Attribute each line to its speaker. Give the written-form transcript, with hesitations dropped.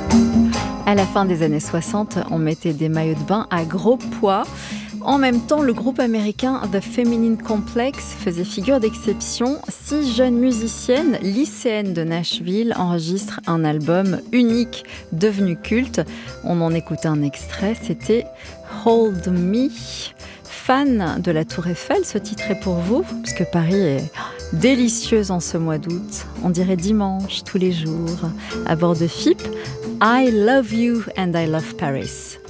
Speaker 1: À la fin des années 60, on mettait des maillots de bain à gros poids. En même temps, le groupe américain The Feminine Complex faisait figure d'exception. 6 jeunes musiciennes lycéennes de Nashville enregistrent un album unique devenu culte. On en écoutait un extrait, c'était Hold Me. Fan de la Tour Eiffel, ce titre est pour vous, puisque Paris est délicieuse en ce mois d'août. On dirait dimanche tous les jours. À bord de FIP, I love you and I love Paris.